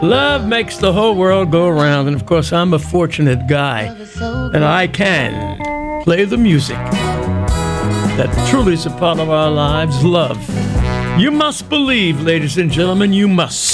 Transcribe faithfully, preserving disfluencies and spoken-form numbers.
Love makes the whole world go around, and of course, I'm a fortunate guy that I can play the music that truly is a part of our lives, love. You must believe, ladies and gentlemen, you must.